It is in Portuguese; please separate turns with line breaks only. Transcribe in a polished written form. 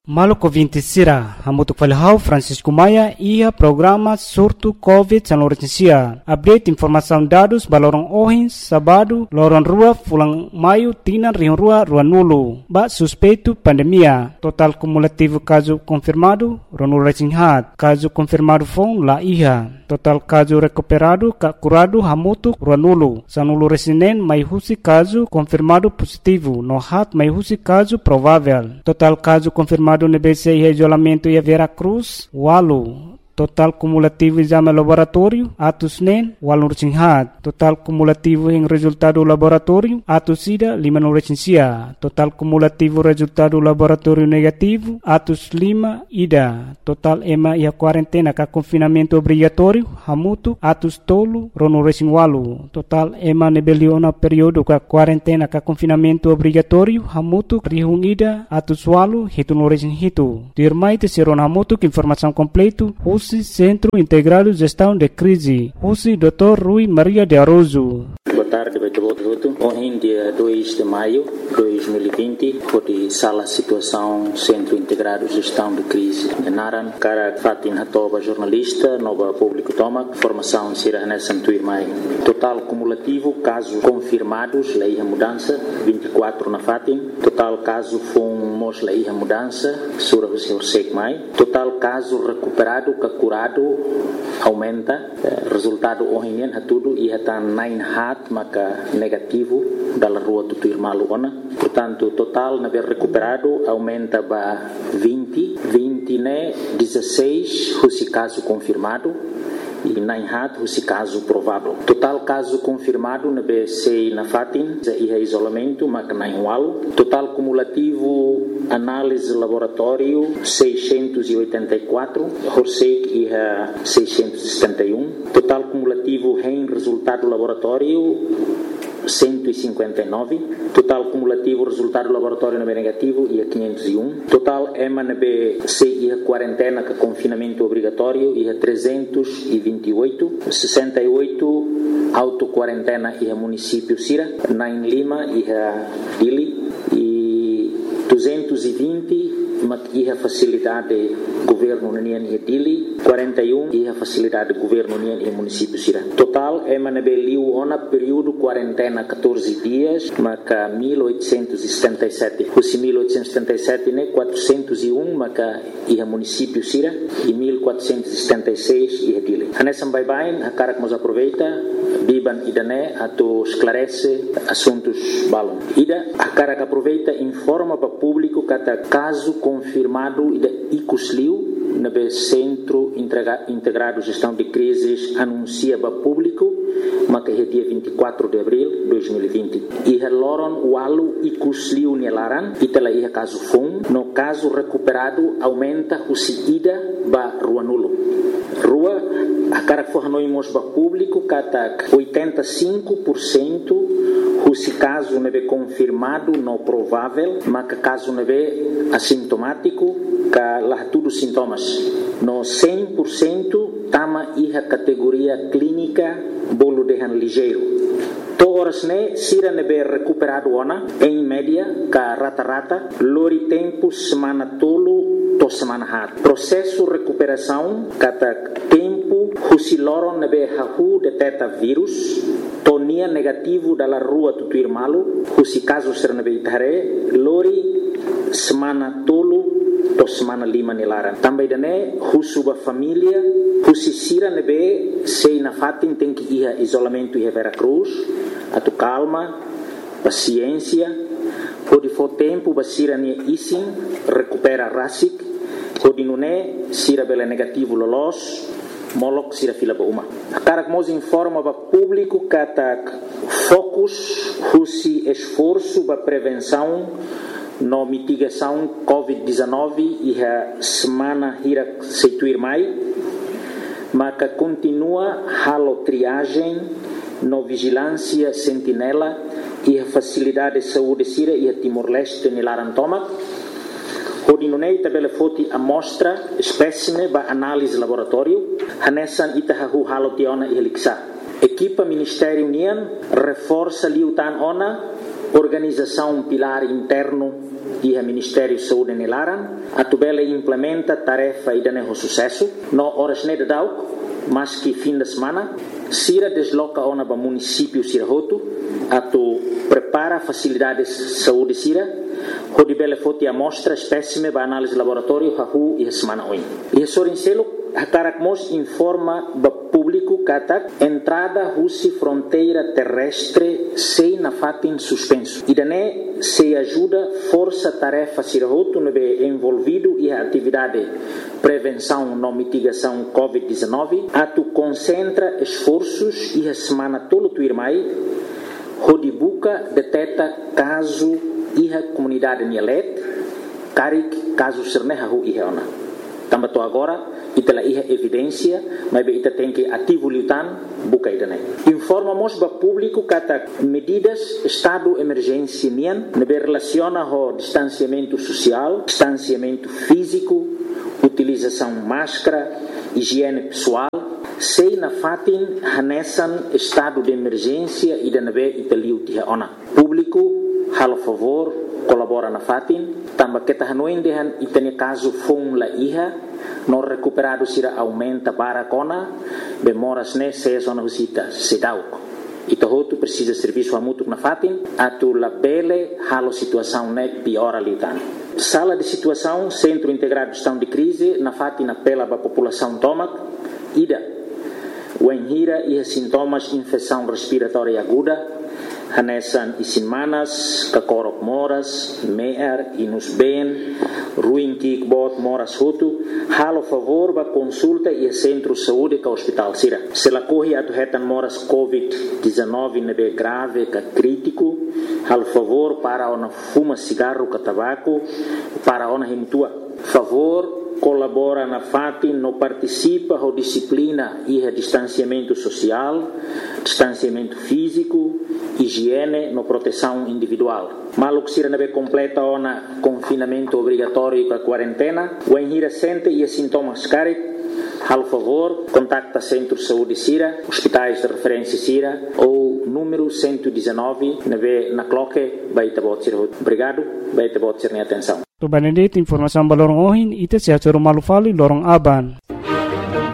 Maluco 20 sira, hamutuk falhau Francisco Maia ia programa surto COVID San Laurencia. Update informação dados balorong ohin sabado lorong rua fulang maio tinan rion rua nulu. Ba suspeito pandemia. Total cumulativo caso confirmado ronu resinhat. Caso confirmado fon la iha. Total caso recuperado curado hamutuk nulu. Sanulu resinen mai husi caso confirmado positivo. No hat mai husi caso provável. Total caso confirmado no BC e isolamento e Veracruz, Walu. Total cumulativo exame laboratório, atos NEN, Walu Rechinhat. Total cumulativo em resultado laboratório, atos SIDA, Lima no Rechincia. Total cumulativo resultado laboratório negativo, atos Lima, IDA. Total EMA e a quarentena com confinamento obrigatório, Hamutu, atos Tolu, Rono Rechin Walu. Total EMA nebeliona período com quarentena com confinamento obrigatório, Hamutu, Rihung IDA, atos Walu, Hitu no Rechin Hitu. Dirmai te seron Hamutu, informação completo, Centro Integrado de Gestão de Crise. Husi Dr. Rui Maria de Aroso.
Boa tarde, Beto. Ontem, dia 2 de maio de 2020, foi sala situação Centro Integrado de Gestão de Crise. Naran, cara Fatin Hatoba, jornalista, nova público toma, formação Sira Nessa Tuirmai. Total cumulativo, casos confirmados, lei a mudança, 24 na Fatin. Total caso fomos lei a mudança, Sura Hussein Mai. Total caso recuperado, curado, aumenta. Resultado ontem é tudo e está 9 hat, maka negativo da rua do Tuirmalu ona. Portanto, total na ver recuperado aumenta para 20 né 16 esse caso confirmado e 9 hat esse caso provável. Total caso confirmado na BC na Fatin e isolamento maka 9 wal. Total cumulativo análise laboratório 684, Horsek e 671. Total cumulativo em resultado laboratório 159. Total cumulativo resultado laboratório na B negativo e a 501. Total EMA na BC e a quarentena com confinamento obrigatório e a 328. 68 auto-quarentena e a município Sira. 9 Lima e a Dili. E 220 e a facilidade governo União e Dili, 41 e a facilidade governo União e município Sira. Total é manabeliu ona período quarentena 14 dias, maca 1877. Os 1877 né 401 maca e a município Sira e 1476 e a Dili. Hanesam bye-bye, a cara que nos aproveita, biban idane ato esclarece assuntos balon. Ida a cara que aproveita informa para público cada caso confirmado da ICUSLIU no Centro Integrado de Gestão de Crises anuncia para público mas que é dia 24 de abril de 2020 e loron walu ICUSLIU nelaran e tela ia caso fom no caso recuperado aumenta o ida ba rua nulo rua a cara que for noimos para público kata 85% esse caso não é confirmado, não provável, mas que caso não é assintomático, que lá tudo sintomas. No 100% tama a categoria clínica bolo de ligeiro. Todas né sira ne be recuperado ona em média ka rata lori tempo semana tolo to semana hat. Processo recuperação kata tempo husiloron ne be hahu detecta vírus tonia negativo dalla rua do Tuirmalu husi caso ser ne be itare lori semana tolo to semana lima nilaran. Também dane husuba família husi sira ne be sei na Fatin tem que ir isolamento e Veracruz. Atu calma, paciência, pode for tempo basira ni isin recupera rasik, pode nune sira bela negativo lolos, molok sira fila ba uma. Akarak mos informa ba público katak focus husi esforço ba prevenção no mitigação COVID-19 e a semana hira seituir mai, maka continua halo triagem no vigilância sentinela e a facilidade de saúde Sira e a Timor-Leste nilaran tomat. Hodinunei tabela foti amostra espécime ba análise laboratório hanesan itahahu halo tiona e heliksa. Equipa Ministério União reforça liutan ona organização pilar interno e o Ministério da Saúde Nilaran, a tubela implementa tarefa e dane sucesso, no horas ne dau, mas que fim de semana, Sira desloca ona para município Sirahoto, a tu prepara facilidades de saúde Sira, onde bela foto e amostra espécime para análise laboratório hahu e a semana oin. E a Sorincelo, a Caracmos informa para público que entrada russi fronteira terrestre sem na fatin suspenso. E daí se ajuda força tarefa Sirahoto no envolvido e a atividade prevenção e mitigação COVID-19, a tu concentra esforços e a semana todo tu irmai, onde buca detecta caso e a comunidade Nielet, carik caso sernehahu e reona. Também agora, itala iha evidência, mas ita tem que ativo lutan, buka ita nem. Informamos para público que medidas estado emergência nian, nebe relaciona o distanciamento social, distanciamento físico, utilização máscara, higiene pessoal, sei na fatin hanesan estado de emergência e da nebe italiu tiha ona. Público, halo favor, colabora na fatin, também que tahanoin dehan itane caso fong la iha, no recuperado sira aumenta para cona, bemoras ne se zona visita se dauk. Ito hotu precisa serviço amutuk na fatin, atu la bele halo situação ne piora liutan. Sala de situação, Centro Integrado de Gestão de Crise, na fatin apela para a população tomac, ida, o enhira e sintomas de infecção respiratória aguda, hanesan isinmanas, kakorok moras, meer, inus ben, ruim kikbot moras hutu, halo favor ba consulta e centro saúde ka hospital sira. Se la corre atu hetan moras COVID-19 nebe grave ka crítico, halo favor para ona fuma cigarro ka tabaco, para ona himtua. Favor colabora na fatin, no participa a disciplina e a distanciamento social, distanciamento físico, higiene, no proteção individual. Maluk sira nebe completa ona confinamento obrigatório com a quarentena, o enhira sente e sintomas carik, hal favor, contacta Centro de Saúde Sira, hospitais de referência Sira, ou número 119, nebe na cloque, baita bot sira. Obrigado, baita bot sira atenção.
To Benedict informação balorong ohin ite sia choro malufali lorong aban.